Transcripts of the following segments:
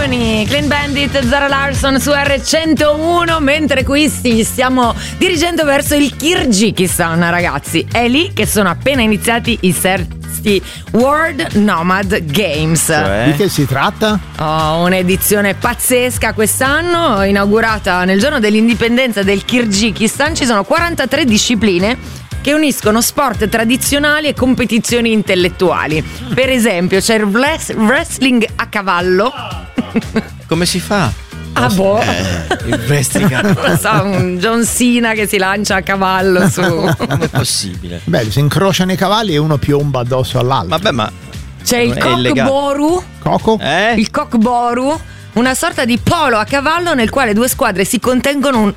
Company, Clean Bandit, Zara Larsson su R101, mentre qui ci stiamo dirigendo verso il Kirghizistan, ragazzi. È lì che sono appena iniziati i World Nomad Games. Di che si tratta? Un'edizione pazzesca quest'anno, inaugurata nel giorno dell'indipendenza del Kirghizistan. Ci sono 43 discipline che uniscono sport tradizionali e competizioni intellettuali. Per esempio c'è il wrestling a cavallo. Come si fa? Il wrestling. Non so, un John Cena che si lancia a cavallo su. Come è possibile? Beh, si incrociano i cavalli e uno piomba addosso all'altro. Vabbè, ma c'è il cockboru. Coco? Il cockboru, una sorta di polo a cavallo nel quale due squadre si contendono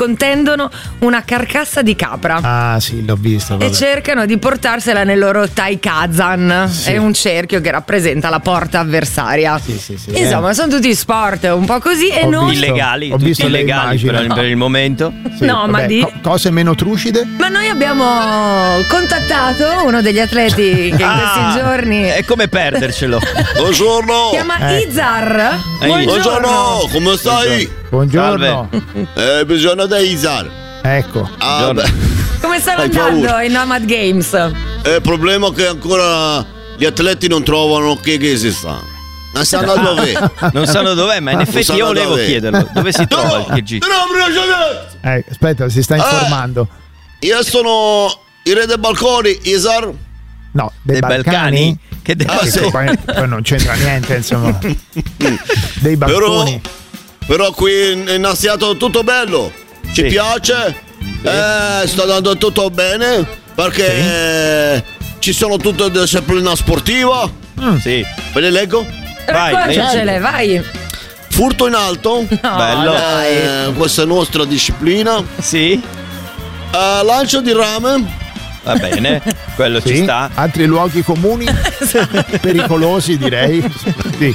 una carcassa di capra. Ah sì, l'ho visto. Vabbè. E cercano di portarsela nel loro taikazan. Sì. È un cerchio che rappresenta la porta avversaria. Sì. Insomma, sono tutti sport un po' così e noi illegali, ho visto tutti illegali per il momento. Sì, no, vabbè, ma cose meno trucide. Ma noi abbiamo contattato uno degli atleti che in questi giorni è come perdercelo. Buongiorno. si chiama Izar. Buongiorno, come stai? Buongiorno. Bisogno di Izar. Ecco. Come stanno andando i Nomad Games? Il problema è che ancora gli atleti non trovano Kirghizistan. Non sanno dov'è. Non sanno dov'è, ma in effetti io volevo chiederlo. Dove si trova il Kirghizistan? Aspetta, si sta informando. Io sono il re dei balconi, Izar. No, dei Balcani? Che poi non c'entra niente, insomma. Dei balconi. Però qui è iniziato tutto bello. Ci piace. Sta andando tutto bene. Perché ci sono tutte le discipline sportive. Sì. Ve le leggo? Raccontacele, vai. Furto in alto. No, bello. Questa è la nostra disciplina. Sì. Lancio di rame. Va bene, quello ci sta. Altri luoghi comuni pericolosi, direi. Sì.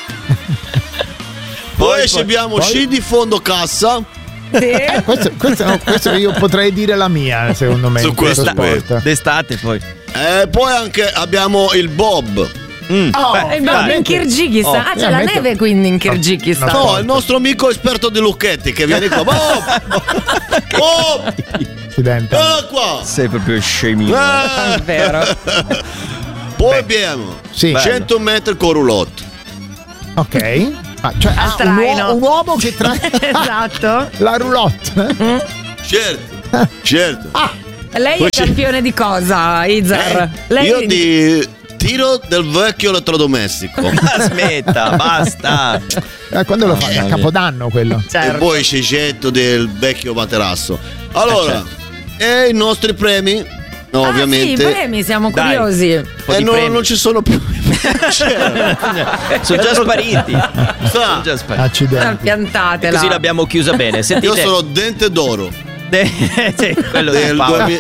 Poi abbiamo sci di fondo cassa. Sì. Questo io potrei dire la mia, secondo me. Su questo sport. D'estate poi. Poi anche abbiamo il bob. Il bob in Kirghizistan. C'è la neve quindi in Kirghizistan. No, il nostro amico esperto di lucchetti che viene qua. Bob! Accidente. Qua. Sei proprio scemino. È vero. Poi abbiamo 100 metri con roulotte. Ok. Cioè un uomo che trae esatto. La roulotte. Certo. Lei è campione di cosa, Izar? Io di tiro del vecchio elettrodomestico. Ma smetta, basta. Quando lo fai? A Capodanno quello. Certo. E poi c'è getto del vecchio materasso. Allora, e i nostri premi? No, ovviamente. Sì, i premi, siamo curiosi. Non ci sono più. Sono già spariti. Accidenti. Piantatela. Così l'abbiamo chiusa bene. Sentite. Io sono dente d'oro. Sì, quello del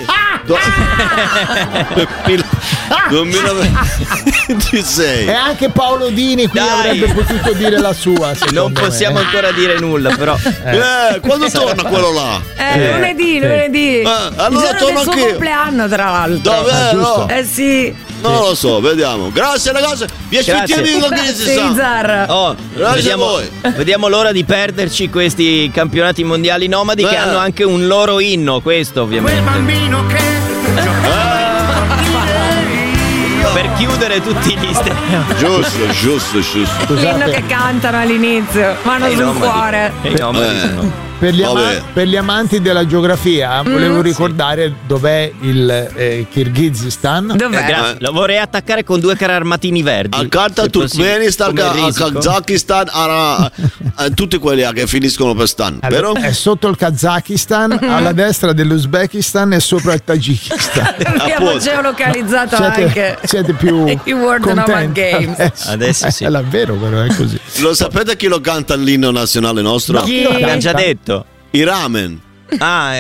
2026. E anche Paolo Dini qui avrebbe potuto dire la sua. Non possiamo ancora dire nulla, però. Quando torna quello là? Lunedì. Allora torno anche. Il suo compleanno, tra l'altro. Davvero? Sì. Non lo so, vediamo. Grazie ragazzi. Vi aspettiamo Grazie a voi. Vediamo l'ora di perderci questi campionati mondiali nomadi che hanno anche un loro inno, questo ovviamente. Quel bambino che per chiudere tutti gli Giusto. L'inno che cantano all'inizio, mano sul cuore. Per gli amanti della geografia volevo ricordare dov'è il Kirghizistan. Dov'è? Lo vorrei attaccare con 2 carri armatini verdi. Al carta Turkmenistan, Kazakistan, tutti quelli che finiscono per stan. Allora, è sotto il Kazakistan, alla destra dell'Uzbekistan e sopra il Tagikistan. Abbiamo geolocalizzato anche siete più i World Nomad Games. Adesso sì. È davvero, però è così. Lo sapete chi lo canta l'inno nazionale nostro? Chi? L'abbiamo già detto. I ramen. Ah,